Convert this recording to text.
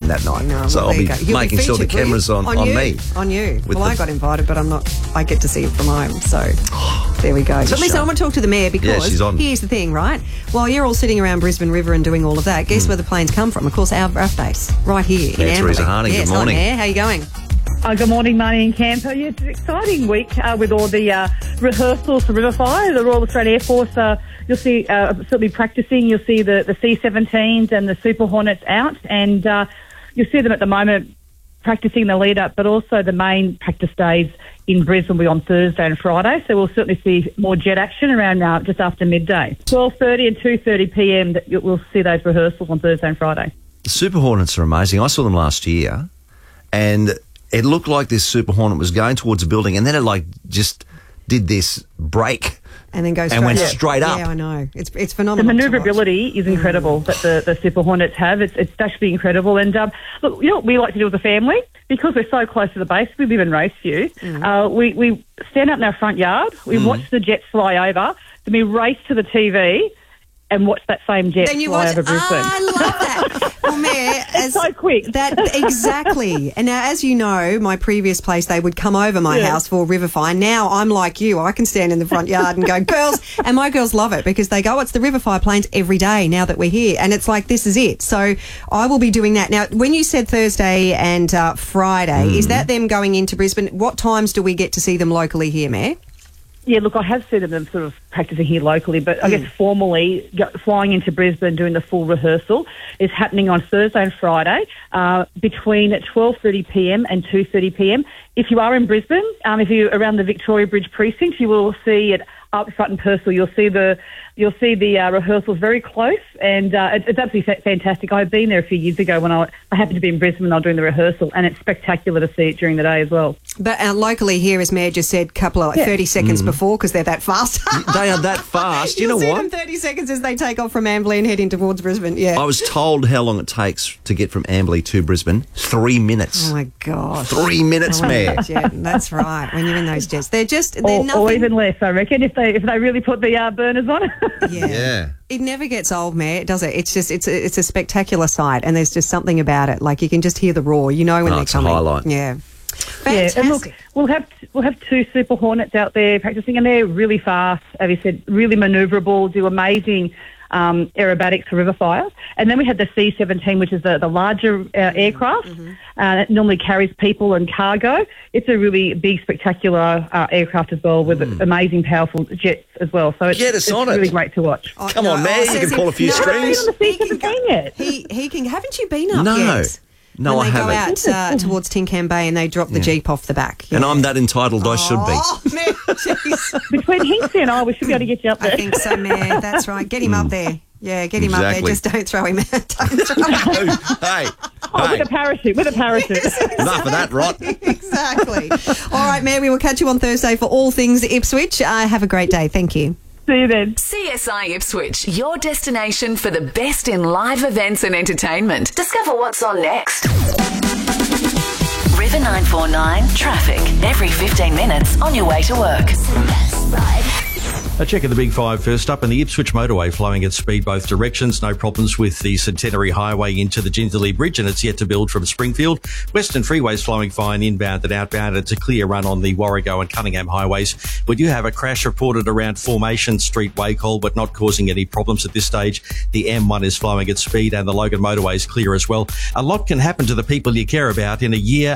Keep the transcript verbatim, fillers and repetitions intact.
that night. No, so well, I'll there be you go. You'll making be sure the featured, will you? camera's on, on, on you. me. On you. With Well, the- I got invited, but I'm not. I get to see it from home, so there we go. But listen, shame. I want to talk to the mayor because Yeah, she's on. here's the thing, right? While you're all sitting around Brisbane River and doing all of that, guess Mm. where the planes come from? Of course, our RAF base, right here in Yeah, Amberley. Teresa Harding, Yes, good morning. Hi, Mayor. How you going? Uh, good morning, Marnie and Camper. Yeah, it's an exciting week uh, with all the uh, rehearsals for Riverfire. The Royal Australian Air Force, uh, you'll see, uh, certainly practising. You'll see the, the C seventeens and the Super Hornets out, and uh, you'll see them at the moment practising the lead-up, but also the main practice days in Brisbane will be on Thursday and Friday, so we'll certainly see more jet action around uh, just after midday. twelve thirty and two thirty p m, that you- we'll see those rehearsals on Thursday and Friday. The Super Hornets are amazing. I saw them last year, and it looked like this Super Hornet was going towards a building, and then it like just did this break And then go straight and went up. straight up. Yeah, I know. It's it's The phenomenal. to watch. manoeuvrability is incredible that the, the Super Hornets have. It's, it's actually incredible. And um, look, you know what we like to do as a family? Because we're so close to the base, we live in Raceview, Mm. uh, we, we stand out in our front yard, we Mm. watch the jets fly over, then we race to the T V and watch that same jet Then you fly watch. over Brisbane. Ah, I love that. Well, Mayor, as so quick. That exactly. And now, as you know, my previous place, they would come over my Yeah. house for Riverfire. Now I'm like you. I can stand in the front yard and go, girls, and my girls love it because they go, oh, it's the Riverfire planes every day now that we're here, and it's like this is it. So I will be doing that now. When you said Thursday and uh, Friday, Mm. is that them going into Brisbane? What times do we get to see them locally here, Mayor? Yeah, look, I have seen them sort of practising here locally, but I Mm. guess formally go, flying into Brisbane doing the full rehearsal is happening on Thursday and Friday uh, between twelve thirty p m and two thirty p m. If you are in Brisbane, um, if you're around the Victoria Bridge precinct, you will see it up front and personal. You'll see the you'll see the uh, rehearsals very close, and uh, it, it's absolutely fa- fantastic. I've been there a few years ago when I, I happened to be in Brisbane and I was doing the rehearsal, and it's spectacular to see it during the day as well. But uh, locally here, as Mayor just said, couple of like Yeah. thirty seconds before because they're that fast. They are that fast. You You'll know see what? them thirty seconds as they take off from Amberley and heading towards Brisbane. Yeah. I was told how long it takes to get from Amberley to Brisbane. Three minutes. Oh my gosh. Three minutes, Oh, Mayor. jet. That's right. When you're in those jets, they're just they're Or, nothing. or even less, I reckon, if they if they really put the uh, burners on. yeah. Yeah. It never gets old, Mayor, does it? It's just it's a, it's a spectacular sight, and there's just something about it. Like you can just hear the roar. You know when Oh, they're it's a coming. highlight. Yeah. Yeah, Fantastic. and look, we'll have we'll have two Super Hornets out there practicing, and they're really fast. As you said, really manoeuvrable, do amazing um, aerobatics for Riverfire. And then we have the C seventeen, which is the, the larger uh, aircraft. Mm-hmm. Uh, it normally carries people and cargo. It's a really big, spectacular uh, aircraft as well, with amazing, powerful jets as well. So it's, Get us it's on it. really great to watch. Oh, Come no, on, Mayor, oh, you says can pull he- a few no, strings. On the He C can go. seventeen yet? He he can. Haven't you been up No. yet? No, when I they go haven't. out uh, towards Tinkham Bay and they drop the Jeep off the back. And Yeah. I'm that entitled I should be. Oh, Mayor, jeez. Between Hinksy and I, we should be able to get you up there. I think so, Mayor. That's right. Get him up there. Yeah, get him up there. Exactly. Just don't throw him out. Don't throw him out. hey, Oh, hey, with a parachute, with a parachute. enough of that, rot. Exactly. All right, Mayor, we will catch you on Thursday for all things Ipswich. Uh, have a great day. Thank you. See you then. C S I Ipswich, your destination for the best in live events and entertainment. Discover what's on next. River nine four nine traffic every fifteen minutes on your way to work. A check of the Big Five first up, and the Ipswich motorway flowing at speed both directions. No problems with the Centenary Highway into the Jindalee Bridge, and it's yet to build from Springfield. Western Freeway's flowing fine inbound and outbound. It's a clear run on the Warrego and Cunningham highways. We do have a crash reported around Formation Street, Wacol, but not causing any problems at this stage. The M one is flowing at speed, and the Logan motorway is clear as well. A lot can happen to the people you care about in a year